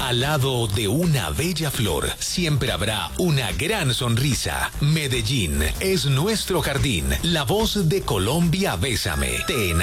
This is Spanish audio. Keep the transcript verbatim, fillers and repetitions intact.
Al lado de una bella flor, siempre habrá una gran sonrisa. Medellín es nuestro jardín. La voz de Colombia, bésame. Te